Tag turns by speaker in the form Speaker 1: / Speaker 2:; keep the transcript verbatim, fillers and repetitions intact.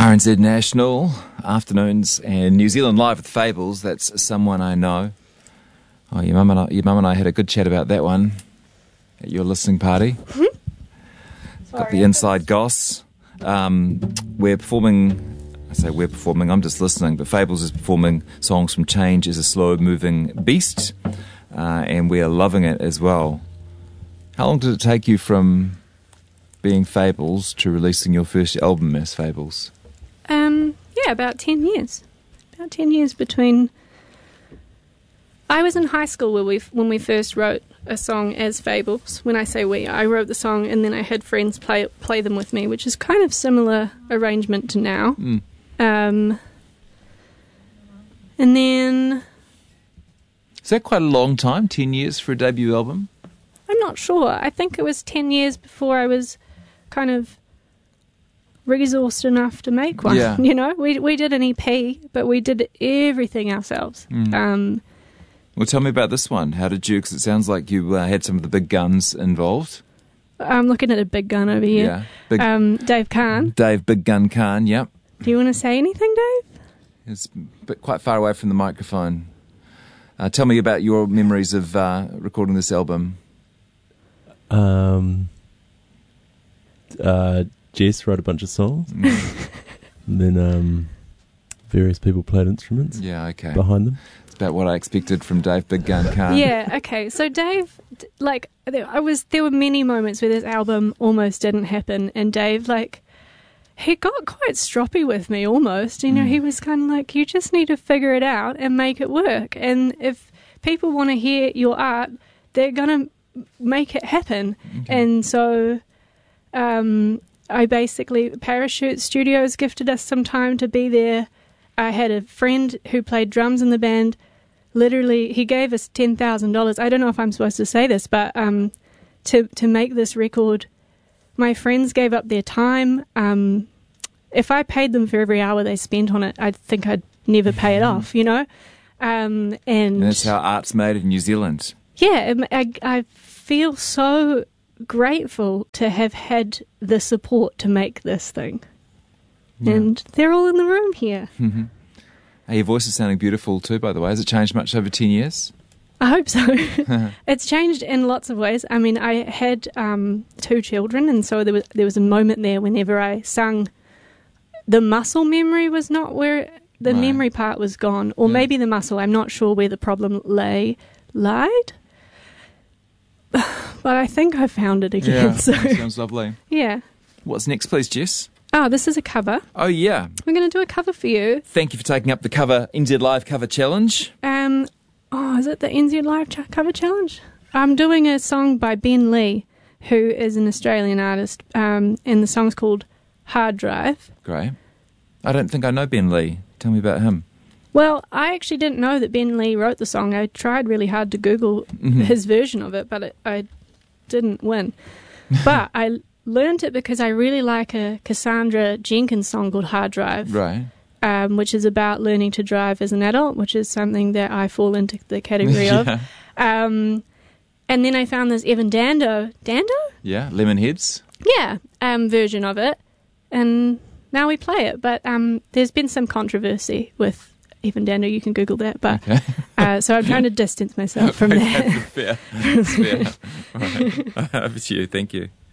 Speaker 1: R N Z National, afternoons, and New Zealand Live with Fables. That's Someone I Know. Oh, your mum and I, your mum and I had a good chat about that one at your listening party.
Speaker 2: Mm-hmm.
Speaker 1: Got the inside goss. Um, we're performing... I say we're performing, I'm just listening, but Fables is performing songs from Change is a Slow-Moving Beast, uh, and we are loving it as well. How long did it take you from being Fables to releasing your first album as Fables?
Speaker 2: Um, yeah, about ten years. About ten years between... I was in high school when we, when we first wrote a song as Fables. When I say we, I wrote the song and then I had friends play play them with me, which is kind of similar arrangement to now.
Speaker 1: Mm.
Speaker 2: Um, and then...
Speaker 1: Is that quite a long time, ten years for a debut album?
Speaker 2: I'm not sure. I think it was ten years before I was kind of resourced enough to make one.
Speaker 1: Yeah.
Speaker 2: You know, we we did an E P, but we did everything ourselves.
Speaker 1: Mm.
Speaker 2: Um,
Speaker 1: well, tell me about this one. How did you, because it sounds like you uh, had some of the big guns involved.
Speaker 2: I'm looking at a big gun over here.
Speaker 1: Yeah. Big,
Speaker 2: um, Dave Kahn.
Speaker 1: Dave Big Gun Kahn, yep.
Speaker 2: Do you want to say anything, Dave?
Speaker 1: It's a bit quite far away from the microphone. Uh, tell me about your memories of uh, recording this album.
Speaker 3: Um, uh, Jess wrote a bunch of songs.
Speaker 1: Mm.
Speaker 3: And then um, various people played instruments
Speaker 1: Yeah, okay.
Speaker 3: behind them.
Speaker 1: It's about what I expected from Dave Big Gun Kahn.
Speaker 2: Yeah, okay. So Dave, d- like, there, I was, there were many moments where this album almost didn't happen, and Dave, like, he got quite stroppy with me almost. You know,
Speaker 1: Mm.
Speaker 2: he was kind of like, you just need to figure it out and make it work. And if people want to hear your art, they're going to make it happen.
Speaker 1: Okay.
Speaker 2: And so um, I basically, Parachute Studios gifted us some time to be there. I had a friend who played drums in the band. Literally, he gave us ten thousand dollars. I don't know if I'm supposed to say this, but um, to, to make this record, my friends gave up their time. Um, if I paid them for every hour they spent on it, I think I'd never pay it off, you know? Um, and,
Speaker 1: And that's how art's made in New Zealand.
Speaker 2: yeah, I, I feel so grateful to have had the support to make this thing.
Speaker 1: Yeah.
Speaker 2: And they're all in the room here.
Speaker 1: Mm-hmm. Hey, your voice is sounding beautiful too, by the way. Has it changed much over ten years?
Speaker 2: I hope so. It's changed in lots of ways. I mean, I had um, two children, and so there was there was a moment there whenever I sung, the muscle memory was not where the
Speaker 1: Right.
Speaker 2: memory part was gone, or
Speaker 1: Yeah.
Speaker 2: maybe the muscle. I'm not sure where the problem lay lied, but I think I found it again.
Speaker 1: Yeah,
Speaker 2: So
Speaker 1: sounds lovely.
Speaker 2: yeah.
Speaker 1: What's next, please, Jess?
Speaker 2: Oh, this is a cover.
Speaker 1: Oh, yeah.
Speaker 2: We're going to do a cover for you.
Speaker 1: Thank you for taking up the cover N Z Live cover challenge.
Speaker 2: Um, oh, is it the N Z Live ch- cover challenge? I'm doing a song by Ben Lee, who is an Australian artist, um, and the song's called Hard Drive.
Speaker 1: Great. I don't think I know Ben Lee. Tell me about him.
Speaker 2: Well, I actually didn't know that Ben Lee wrote the song. I tried really hard to Google
Speaker 1: Mhm.
Speaker 2: his version of it, but it, I didn't win. But I learned it because I really like a Cassandra Jenkins song called Hard Drive.
Speaker 1: Right.
Speaker 2: Um, which is about learning to drive as an adult, which is something that I fall into the category of.
Speaker 1: yeah.
Speaker 2: Um, and then I found this Evan Dando, Dando?
Speaker 1: Yeah, Lemonheads.
Speaker 2: Yeah, um, version of it. And now we play it. But um, there's been some controversy with Evan Dando. You can Google that. But
Speaker 1: Okay.
Speaker 2: uh, so I'm trying to distance myself from
Speaker 1: Okay,
Speaker 2: that.
Speaker 1: fair. Fair. All right. Over to you. Thank you.